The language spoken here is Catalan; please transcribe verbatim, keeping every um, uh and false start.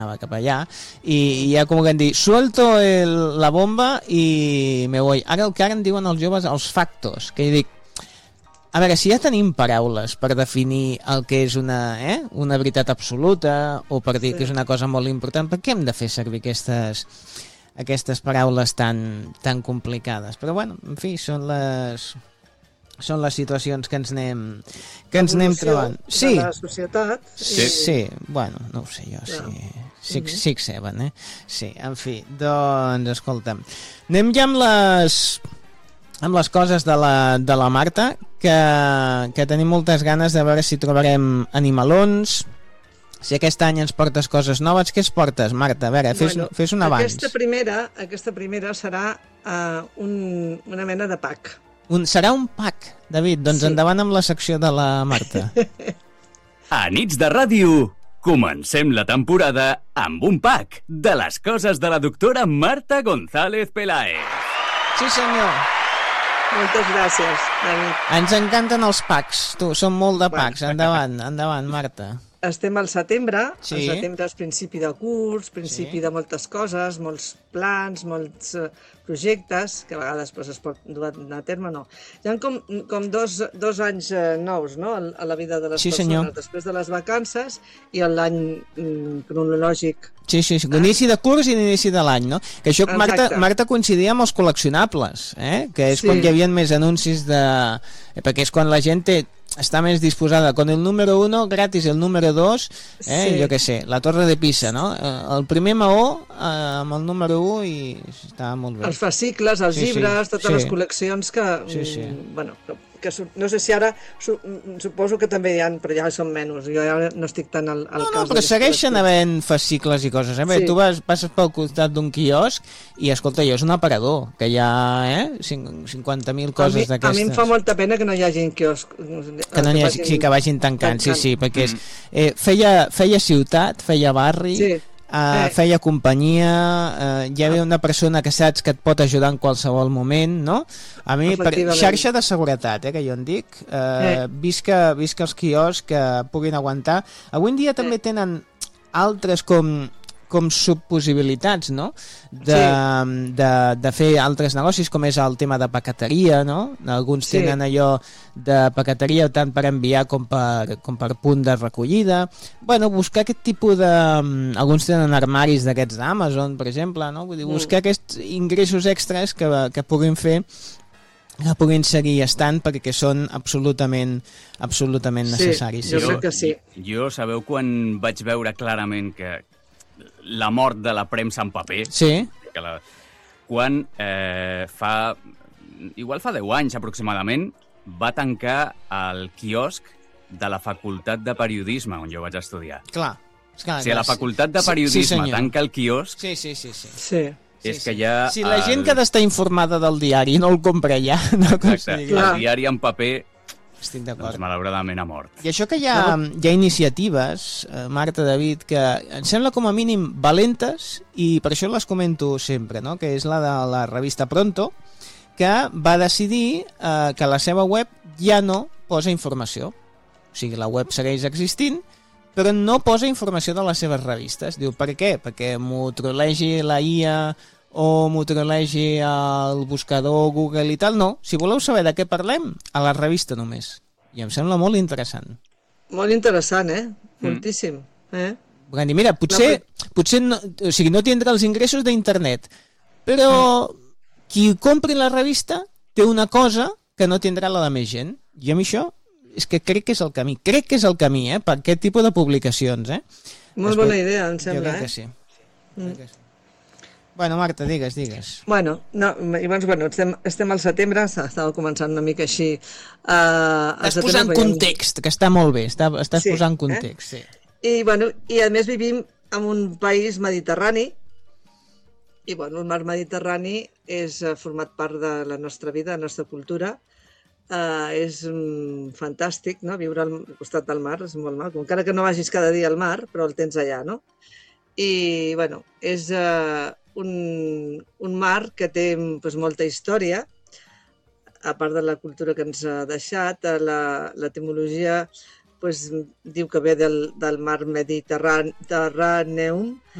anava cap allà, i, i ja com que em dic, suelto el, la bomba i me voy. Ara el que ara en diuen els joves, els factos, que jo dic, a veure, si ja tenim paraules per definir el que és una, eh, una veritat absoluta, o per dir sí. que és una cosa molt important, per què hem de fer servir aquestes, aquestes paraules tan, tan complicades? Però bueno, en fi, són les... són les situacions que ens anem que ens anem trobant. Sí. De la societat. Sí, sí, bueno, no ho sé jo, sí. Six, mm-hmm. six, seven, eh? Sí, en fi, doncs, escolta'm. Anem ja amb les amb les coses de la, de la Marta, que, que tenim moltes ganes de veure si trobarem animalons, si aquest any ens portes coses noves. Què es portes, Marta? A veure, fes, bueno, fes un abans. Aquesta primera, aquesta primera serà uh, un, una mena de pack. Un, serà un pack, David, doncs sí. Endavant amb la secció de la Marta. A Nits de Ràdio, comencem la temporada amb un pack de les coses de la doctora Marta González Peláez. Sí, senyor. Moltes gràcies, David. Ens encanten els packs, tu, són molt de packs. Endavant, endavant, Marta. Estem al setembre, sí. El setembre és principi de curs, principi sí. de moltes coses, molts plans, molts uh, projectes, que a vegades pues, es pot dur a terme, no. Hi ha com, com dos, dos anys uh, nous, no?, a, a la vida de les sí, persones, senyor. Després de les vacances i l'any mm, cronològic. Sí, sí, sí, l'inici de curs i l'inici de l'any, no? Que això, Marta, Marta, coincidia amb els col·leccionables, eh? Que és sí. quan hi havia més anuncis de... Perquè és quan la gent té... està més disposada, con el número uno gratis, el número dos, eh, sí. jo què sé, la Torre de Pisa, no? El primer maó eh, amb el número u i està molt bé. Els fascicles, els sí, llibres, sí. totes sí. les col·leccions que, sí, sí. bueno, que, que no sé si ara, su, suposo que també hi ha, però ja són menys, jo ja no estic tan al, al no, cas. No, però segueixen havent fascicles i coses, eh? Sí. Tu vas, passes pel costat d'un quiosc i, escolta, jo és un aparador, que hi ha eh, cinquanta mil coses d'aquestes. A mi em fa molta pena que no hi hagi quiosc. Que no hi hagi, sí, que vagin tancant, tancant. sí, sí, perquè és, eh, feia, feia ciutat, feia barri, sí. Uh, feia companyia, uh, hi havia una persona que saps que et pot ajudar en qualsevol moment, no? A mi, per, xarxa de seguretat, eh, que jo en dic, uh, visca, visca els quioscs que puguin aguantar. Avui en dia també tenen altres com... com subpossibilitats, no? De, sí. de, de fer altres negocis, com és el tema de paqueteria, no? Alguns sí. tenen allò de paqueteria tant per enviar com per, com per punt de recollida. Bueno, buscar aquest tipus de... Alguns tenen armaris d'aquests d'Amazon, per exemple, no? Vull dir, buscar mm. aquests ingressos extras que, que puguin fer que puguin seguir estant perquè són absolutament absolutament necessaris. Sí, jo crec que sí. Jo sabeu quan vaig veure clarament que la mort de la premsa en paper, sí. que la, quan eh, fa, igual fa deu anys aproximadament, va tancar el quiosc de la Facultat de Periodisme on jo vaig estudiar. Clar. clar si a la Facultat de Periodisme sí, sí, tanca el quiosc, sí, sí, sí, sí. sí. és sí, que sí. ja... Si la el... gent que ha d'estar informada del diari no el compra ja... No Exacte, el diari en paper... Estic d'acord. Doncs malauradament ha mort. I això que hi ha, hi ha iniciatives, eh, Marta, David, que em sembla com a mínim valentes, i per això les comento sempre, no? Que és la de la revista Pronto, que va decidir eh, que la seva web ja no posa informació. O sigui, la web segueix existint, però no posa informació de les seves revistes. Diu, per què? Perquè m'ho trolegi la I A o m'ho trolegi el buscador Google i tal. No, si voleu saber de què parlem, a la revista només. I em sembla molt interessant. Molt interessant, eh? Moltíssim. Eh? Perquè dir, mira, potser, potser no, o sigui, no tindrà els ingressos d'internet, però qui compri la revista té una cosa que no tindrà la de més gent. I a mi això és que crec que és el camí. Crec que és el camí, eh? Per aquest tipus de publicacions, eh? Molt bona idea, em sembla, jo crec eh? Que sí. Mm. Que sí. Bueno, Marta, digues, digues. Bueno, no, llavors, bueno, estem, estem al setembre, estava començant una mica així... Uh, estàs posant context, que està molt bé, està, estàs sí, posant context, eh? sí. I, bueno, I a més vivim en un país mediterrani, i bueno, el mar Mediterrani és uh, format part de la nostra vida, de la nostra cultura. Uh, és um, fantàstic, no? Viure al costat del mar, és molt maco, encara que no vagis cada dia al mar, però el tens allà, no? I, bueno, és... Uh, Un, un mar que té pues, molta història, a part de la cultura que ens ha deixat, la, l'etimologia pues, diu que ve del, del mar Mediterràneum